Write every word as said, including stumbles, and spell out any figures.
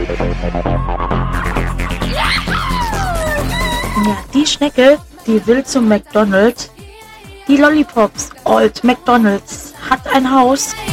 Ja, die Schnecke, die will zum McDonald's. Die Lollipops Old McDonald's hat ein Haus.